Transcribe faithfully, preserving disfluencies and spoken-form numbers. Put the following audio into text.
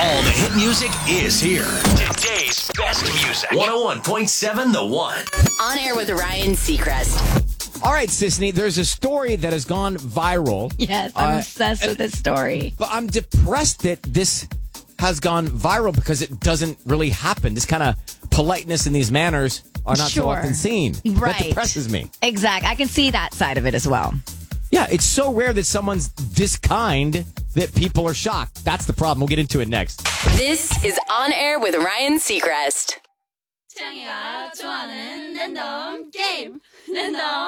All the hit music is here. Today's best music. one oh one point seven The One. On Air with Ryan Seacrest. All right, Sisney, there's a story that has gone viral. Yes, I'm Uh, obsessed with this story. But I'm depressed that this has gone viral because it doesn't really happen. This kind of politeness and these manners are not so Sure. often seen. Right. That depresses me. Exact. I can see that side of it as well. Yeah, it's so rare that someone's this kind that people are shocked. That's the problem. We'll get into it next. This is On Air with Ryan Seacrest. 창이가 좋아하는 랜덤 게임 랜덤